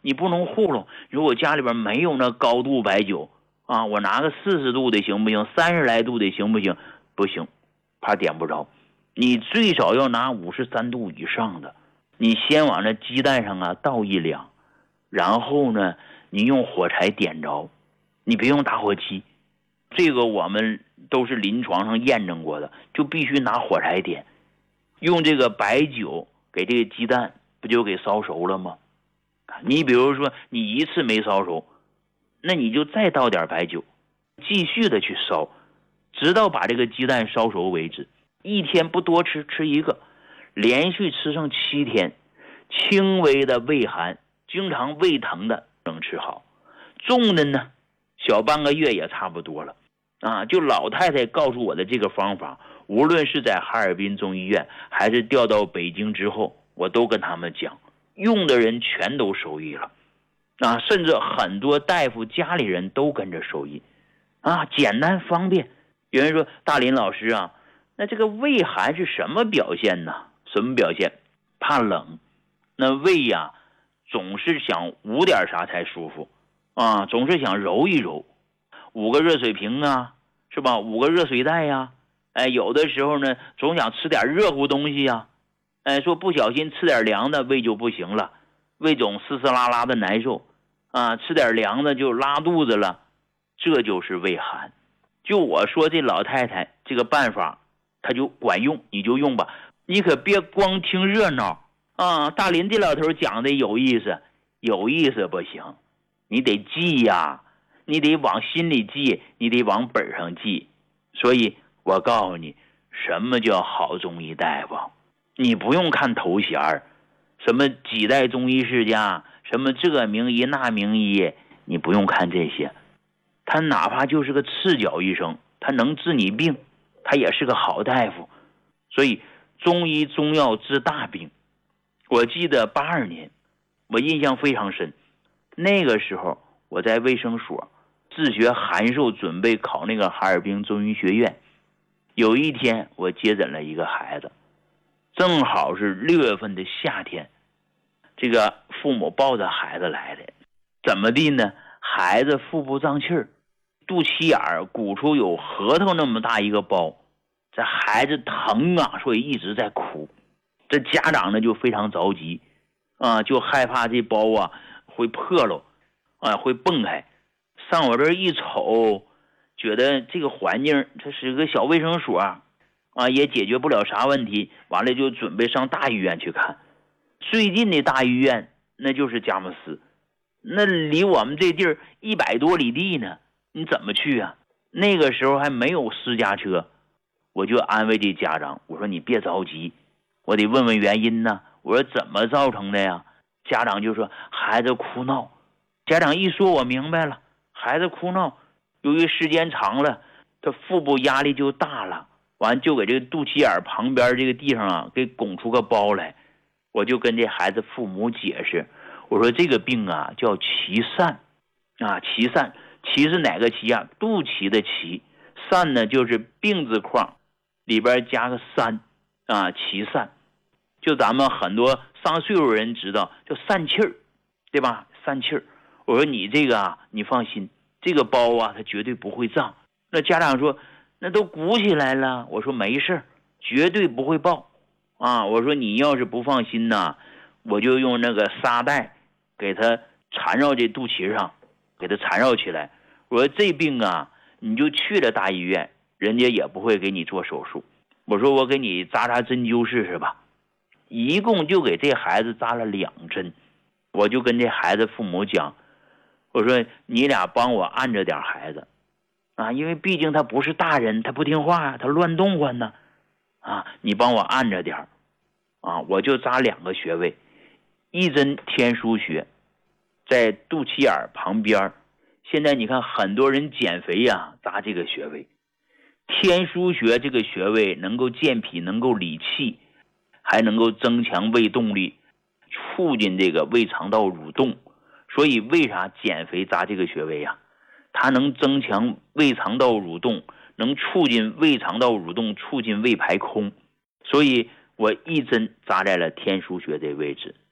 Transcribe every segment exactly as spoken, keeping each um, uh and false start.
你不能糊弄。如果家里边没有那高度白酒啊，我拿个四十度的行不行？三十来度的行不行？不行，怕点不着。你最少要拿五十三度以上的。你先往那鸡蛋上啊倒一两，然后呢，你用火柴点着，你别用打火机。这个我们都是临床上验证过的，就必须拿火柴点。用这个白酒给这个鸡蛋不就给烧熟了吗？你比如说你一次没烧熟，那你就再倒点白酒，继续的去烧，直到把这个鸡蛋烧熟为止。一天不多吃，吃一个，连续吃上七天，轻微的胃寒，经常胃疼的能吃好，重的呢，小半个月也差不多了啊。就老太太告诉我的这个方法，无论是在哈尔滨中医院还是调到北京之后，我都跟他们讲，用的人全都受益了啊，甚至很多大夫家里人都跟着受益啊，简单方便。有人说大林老师啊，那这个胃寒是什么表现呢？什么表现？怕冷，那胃呀、啊、总是想捂点啥才舒服啊，总是想揉一揉，捂个热水瓶啊，是吧？捂个热水袋呀，哎，有的时候呢总想吃点热乎东西呀，哎，说不小心吃点凉的胃就不行了，胃总丝丝拉拉的难受啊，吃点凉的就拉肚子了，这就是胃寒。就我说这老太太这个办法它就管用，你就用吧，你可别光听热闹啊。大林这老头讲的有意思，有意思不行，你得记呀，你得往心里记，你得往本上记。所以我告诉你，什么叫好中医大夫？你不用看头衔，什么几代中医世家，什么这名医那名医，你不用看这些。他哪怕就是个赤脚医生，他能治你病，他也是个好大夫。所以中医中药治大病。我记得八二年，我印象非常深。那个时候我在卫生所自学函授，准备考那个哈尔滨中医学院。有一天我接诊了一个孩子，正好是六月份的夏天，这个父母抱着孩子来的。怎么地呢？孩子腹部胀气儿，肚脐眼儿鼓出有核桃那么大一个包，这孩子疼啊，所以一直在哭。这家长呢就非常着急啊，就害怕这包啊会破了啊，会蹦开。上我这儿一瞅，觉得这个环境这是个小卫生所啊，也解决不了啥问题，完了就准备上大医院去看。最近的大医院那就是佳木斯，那离我们这地儿一百多里地呢，你怎么去啊？那个时候还没有私家车，我就安慰这家长，我说你别着急，我得问问原因呢。我说怎么造成的呀？家长就说孩子哭闹。家长一说我明白了，孩子哭闹，由于时间长了，他腹部压力就大了，完就给这个肚脐眼旁边这个地方啊给拱出个包来。我就跟这孩子父母解释，我说这个病啊叫脐疝啊，脐疝，脐是哪个脐啊？肚脐的脐，疝呢就是病字框里边加个三啊，脐疝。就咱们很多上岁数人知道叫疝气儿，对吧？疝气儿。我说你这个啊，你放心，这个包啊它绝对不会胀。那家长说那都鼓起来了，我说没事，绝对不会爆啊。我说你要是不放心呢，我就用那个沙袋给它缠绕这肚脐上，给它缠绕起来。我说这病啊，你就去了大医院，人家也不会给你做手术。我说我给你扎扎针灸试试吧。一共就给这孩子扎了两针。我就跟这孩子父母讲，我说你俩帮我按着点孩子啊，因为毕竟他不是大人，他不听话啊，他乱动唤呢啊，你帮我按着点啊。我就扎两个穴位，一针天枢穴在肚脐眼旁边。现在你看很多人减肥呀、啊，扎这个穴位。天枢穴这个穴位能够健脾，能够理气，还能够增强胃动力，促进这个胃肠道蠕动。所以为啥减肥扎这个穴位呀、啊？它能增强胃肠道蠕动，能促进胃肠道蠕动，促进胃排空。所以我一针扎在了天枢穴这位置。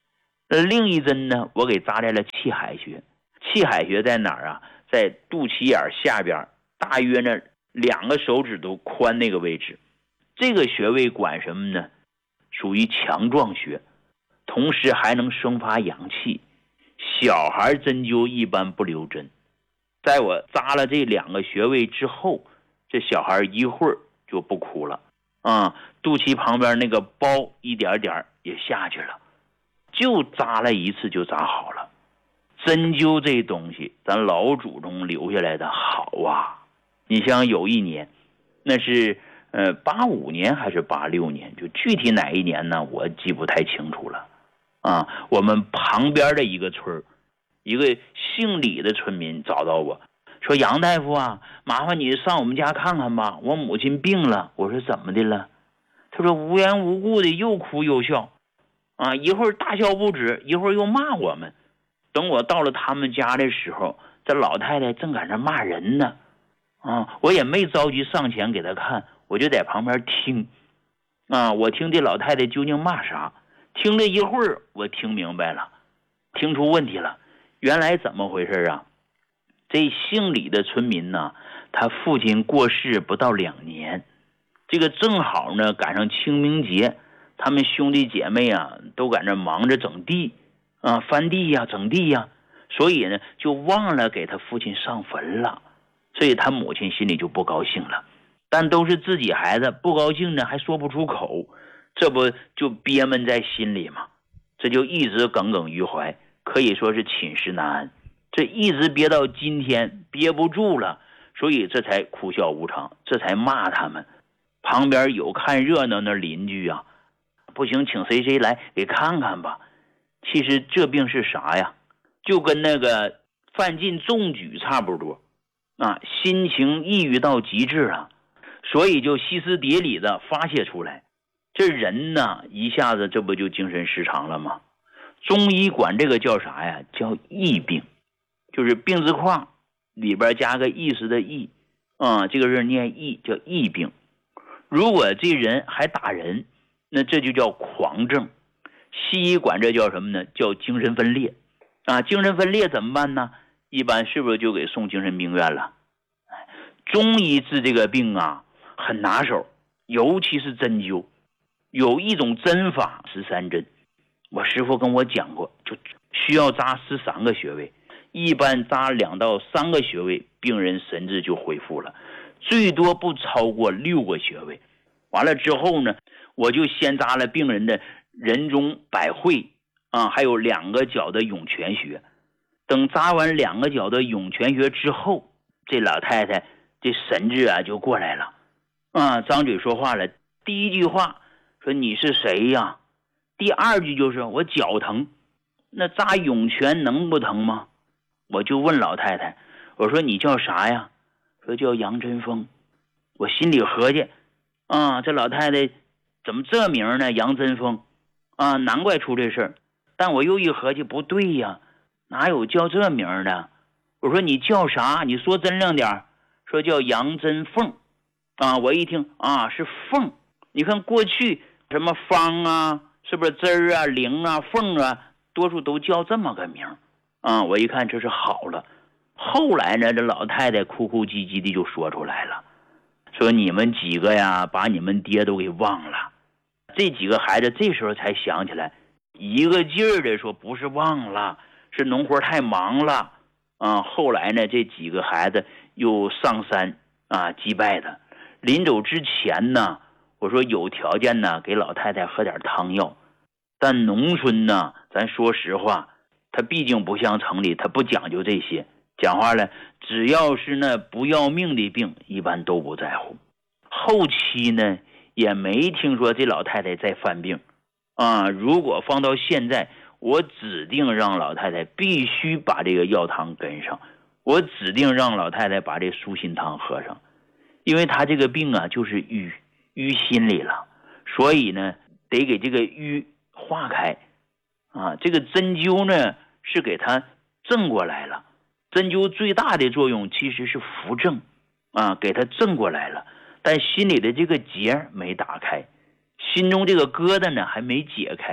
呃，另一针呢，我给扎在了气海穴。气海穴在哪儿啊？在肚脐眼下边，大约呢两个手指头宽那个位置。这个穴位管什么呢？属于强壮穴，同时还能生发阳气。小孩针灸一般不留针，在我扎了这两个穴位之后，这小孩一会儿就不哭了啊，肚脐旁边那个包一点点也下去了，就扎了一次就扎好了。针灸这东西咱老祖宗留下来的好啊。你像有一年，那是呃八五年还是八六年，就具体哪一年呢我记不太清楚了啊。我们旁边的一个村，一个姓李的村民找到我说，杨大夫啊，麻烦你上我们家看看吧，我母亲病了。我说怎么的了？他说无缘无故的又哭又笑啊，一会儿大笑不止，一会儿又骂我们。等我到了他们家的时候，这老太太正赶上骂人呢啊，我也没着急上前给她看，我就在旁边听啊，我听这老太太究竟骂啥。听了一会儿，我听明白了，听出问题了。原来怎么回事啊？这姓李的村民呢，他父亲过世不到两年，这个正好呢赶上清明节，他们兄弟姐妹啊都赶着忙着整地啊，翻地呀、整地呀，所以呢就忘了给他父亲上坟了，所以他母亲心里就不高兴了。但都是自己孩子，不高兴呢还说不出口，这不就憋闷在心里吗？这就一直耿耿于怀，可以说是寝食难安。这一直憋到今天，憋不住了，所以这才哭笑无常，这才骂他们。旁边有看热闹的邻居啊，不行，请谁谁来给看看吧。其实这病是啥呀？就跟那个犯禁中举差不多啊，心情抑郁到极致了，所以就歇斯底里的发泄出来。这人呢，一下子这不就精神失常了吗？中医管这个叫啥呀？叫疫病，就是病字框里边加个意思的意啊，这个人念疫，叫疫病。如果这人还打人，那这就叫狂症。西医管这叫什么呢？叫精神分裂啊。精神分裂怎么办呢？一般是不是就给送精神病院了？中医治这个病啊很拿手，尤其是针灸，有一种针法十三针，我师傅跟我讲过，就需要扎十三个穴位，一般扎两到三个穴位，病人神志就恢复了，最多不超过六个穴位。完了之后呢，我就先扎了病人的人中百会啊，还有两个脚的涌泉穴。等扎完两个脚的涌泉穴之后，这老太太这神志啊就过来了啊，张嘴说话了。第一句话说你是谁呀？第二句就是我脚疼。那扎涌泉能不疼吗？我就问老太太，我说你叫啥呀？说叫杨真风。我心里合计啊，这老太太怎么这名呢？杨真风啊，难怪出这事儿。但我又一合计，不对呀，哪有叫这名的？我说你叫啥？你说真亮点。说叫杨真凤啊。我一听啊，是凤。你看过去什么方啊，是不是枝儿啊、灵啊、凤啊，多数都叫这么个名啊。我一看这是好了。后来呢，这老太太哭哭唧唧的就说出来了，说你们几个呀，把你们爹都给忘了。这几个孩子这时候才想起来，一个劲儿的说不是忘了，是农活太忙了啊。后来呢，这几个孩子又上山啊祭拜的。临走之前呢，我说有条件呢给老太太喝点汤药。但农村呢，咱说实话，它毕竟不像城里，它不讲究这些。讲话了，只要是那不要命的病，一般都不在乎。后期呢，也没听说这老太太在犯病啊。如果放到现在，我指定让老太太必须把这个药汤跟上，我指定让老太太把这舒心汤喝上，因为她这个病啊就是瘀瘀心里了，所以呢得给这个瘀化开啊。这个针灸呢是给她正过来了，针灸最大的作用其实是扶正啊，给她正过来了，但心里的这个结没打开，心中这个疙瘩呢还没解开，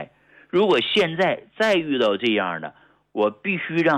如果现在再遇到这样的，我必须让